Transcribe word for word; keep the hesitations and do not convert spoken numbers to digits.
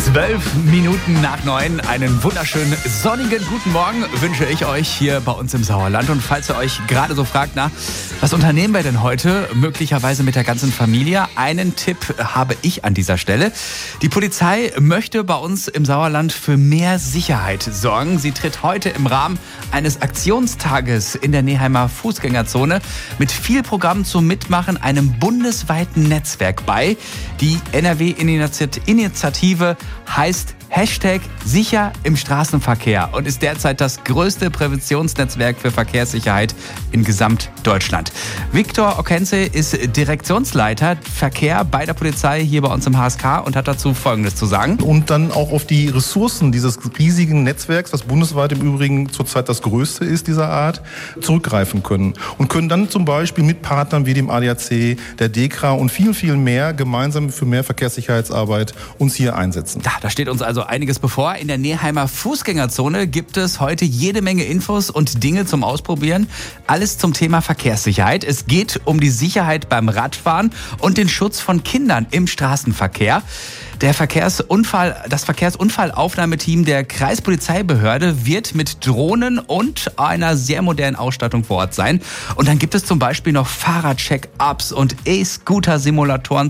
Zwölf Minuten nach neun, einen wunderschönen sonnigen guten Morgen wünsche ich euch hier bei uns im Sauerland. Und falls ihr euch gerade so fragt, na, was unternehmen wir denn heute? Möglicherweise mit der ganzen Familie. Einen Tipp habe ich an dieser Stelle. Die Polizei möchte bei uns im Sauerland für mehr Sicherheit sorgen. Sie tritt heute im Rahmen eines Aktionstages in der Neheima Fußgängerzone mit viel Programm zum Mitmachen einem bundesweiten Netzwerk bei. Die N R W-Initiative heißt Hashtag sicher im Straßenverkehr und ist derzeit das größte Präventionsnetzwerk für Verkehrssicherheit in Gesamtdeutschland. Viktor Okense ist Direktionsleiter Verkehr bei der Polizei hier bei uns im H S K und hat dazu Folgendes zu sagen. Und dann auch auf die Ressourcen dieses riesigen Netzwerks, was bundesweit im Übrigen zurzeit das größte ist dieser Art, zurückgreifen können. Und können dann zum Beispiel mit Partnern wie dem A D A C, der D E K R A und vielen, vielen mehr gemeinsam für mehr Verkehrssicherheitsarbeit uns hier einsetzen. Da, da steht uns also einiges bevor. In der Neheimer Fußgängerzone gibt es heute jede Menge Infos und Dinge zum Ausprobieren. Alles zum Thema Verkehrssicherheit. Es geht um die Sicherheit beim Radfahren und den Schutz von Kindern im Straßenverkehr. Der Verkehrsunfall, das Verkehrsunfallaufnahmeteam der Kreispolizeibehörde wird mit Drohnen und einer sehr modernen Ausstattung vor Ort sein. Und dann gibt es zum Beispiel noch Fahrradcheck-ups und E-Scooter-Simulatoren